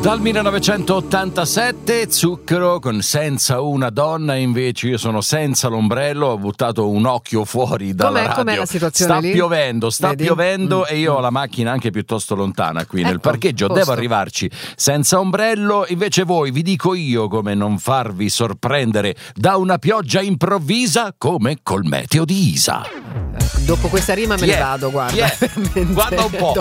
Dal 1987 Zucchero con Senza una donna, invece io sono senza l'ombrello, ho buttato un occhio fuori dalla radio. Com'è la situazione lì? Sta piovendo e io ho la macchina anche piuttosto lontana qui nel parcheggio, devo arrivarci senza ombrello, invece voi vi dico io come non farvi sorprendere da una pioggia improvvisa come col meteo di Isa. Dopo questa rima me ne vado, guarda. Guarda un po'.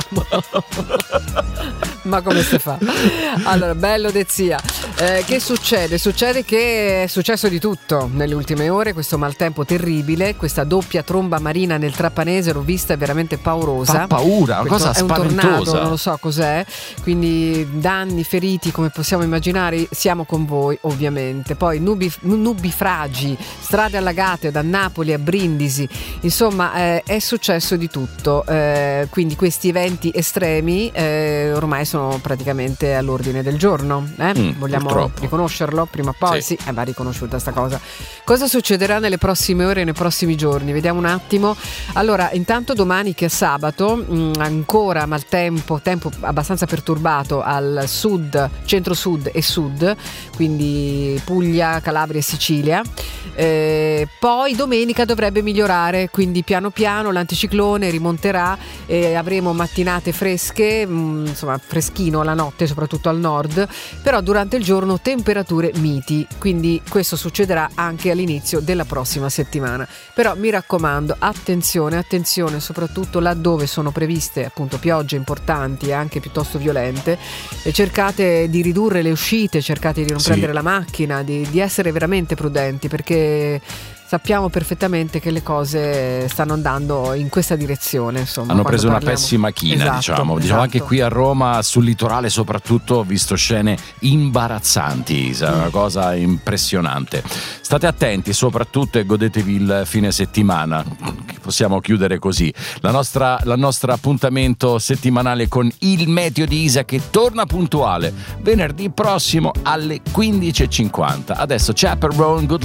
Ma come si fa? Allora, bello Dezia. Che succede? Succede che è successo di tutto nelle ultime ore, questo maltempo terribile, questa doppia tromba marina nel Trapanese, l'ho vista, è veramente paurosa. Fa paura, una cosa spaventosa. È un tornado, non lo so cos'è, quindi danni, feriti, come possiamo immaginare, siamo con voi ovviamente. Poi nubifragi, strade allagate da Napoli a Brindisi, insomma è successo di tutto, quindi questi eventi estremi ormai sono praticamente all'ordine del giorno, vogliamo riconoscerlo prima o poi? Sì, va riconosciuta sta cosa. Cosa succederà nelle prossime ore e nei prossimi giorni? Vediamo un attimo. Allora, intanto domani che è sabato, ancora maltempo, tempo abbastanza perturbato al sud, centro-sud e sud, quindi Puglia, Calabria e Sicilia. Poi domenica dovrebbe migliorare, quindi piano piano l'anticiclone rimonterà e avremo mattinate fresche, insomma freschino la notte soprattutto al nord, però durante il giorno temperature miti, quindi questo succederà anche all'inizio della prossima settimana. Però mi raccomando, attenzione soprattutto laddove sono previste appunto piogge importanti e anche piuttosto violente, e cercate di ridurre le uscite, cercate di non prendere la macchina, di essere veramente prudenti, perché sappiamo perfettamente che le cose stanno andando in questa direzione, insomma. Hanno preso una pessima china, diciamo anche qui a Roma, sul litorale soprattutto, ho visto scene imbarazzanti, una cosa impressionante. State attenti soprattutto e godetevi il fine settimana, possiamo chiudere così la nostra appuntamento settimanale con il meteo di Isa, che torna puntuale venerdì prossimo alle 15:50. Adesso Chaperone, good